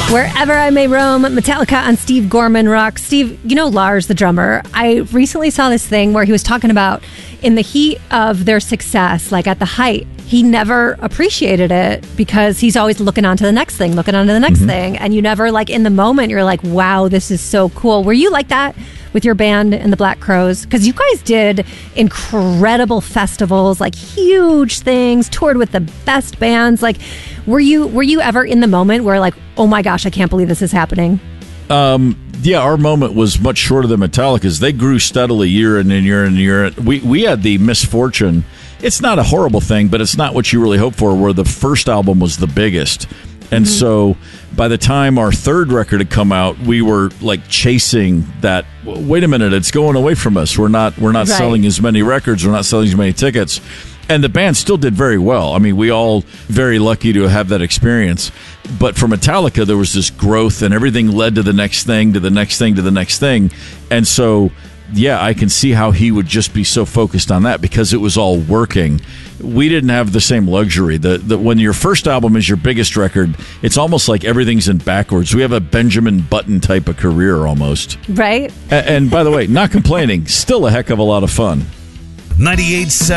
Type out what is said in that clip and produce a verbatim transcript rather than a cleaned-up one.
Wherever I May Roam, Metallica on Steve Gorman Rock. Steve, you know Lars, the drummer. I recently saw this thing where he was talking about in the heat of their success, like at the height, he never appreciated it because he's always looking on to the next thing, looking on to the next mm-hmm. thing. And you never, like in the moment, you're like, wow, this is so cool. Were you like that with your band and the Black Crowes? Because you guys did incredible festivals, like huge things, toured with the best bands. Like, were you were you ever in the moment where like, oh my gosh, I can't believe this is happening? Um, yeah, our moment was much shorter than Metallica's. They grew steadily year in and year in and year. We we had the misfortune. It's not a horrible thing, but it's not what you really hope for, where the first album was the biggest. And mm-hmm. so by the time our third record had come out, we were like chasing that, wait a minute, it's going away from us. We're not we're not right. selling as many records. We're not selling as many tickets. And the band still did very well. I mean, we all very lucky to have that experience. But for Metallica, there was this growth and everything led to the next thing, to the next thing, to the next thing. And so, yeah, I can see how he would just be so focused on that because it was all working. We didn't have the same luxury. The, the when your first album is your biggest record, it's almost like everything's in backwards. We have a Benjamin Button type of career almost. Right. And, and by the way, not complaining, still a heck of a lot of fun. ninety-eight point seven